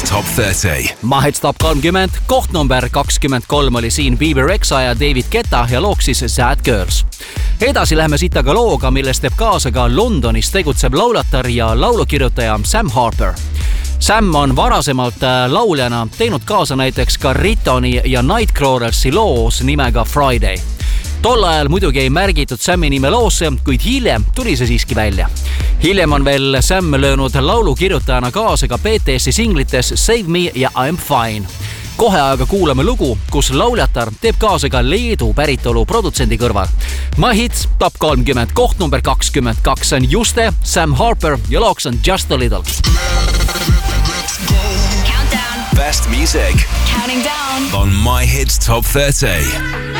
Top 30. My Hits Top 30, koht number 23 oli siin Bebe Rexha ja David Guetta ja looks siis Sad Girls. Edasi läheme siit aga looga, milles teeb kaasa ka Londonis tegutsev laulatar ja laulukirjutaja Sam Harper. Sam on varasemalt lauljana teinud kaasa näiteks ka Ritoni ja Nightcrawlersi loos nimega Friday. Tol ajal muidugi ei märgitud Sami nime loosse, kuid hiljem tuli see siiski välja. Hiljem on veel Sam löönud laulukirjutajana kaasa ka BTS-i singlites Save Me ja I'm Fine. Kohe aga kuulame lugu, kus lauljatar teeb kaasa ka Leedu päritolu produtsendi kõrval. My Hits Top 30, koht number 22 on Juste, Sam Harper ja looks on Just a Little. Best music Counting down on My Hits Top 30.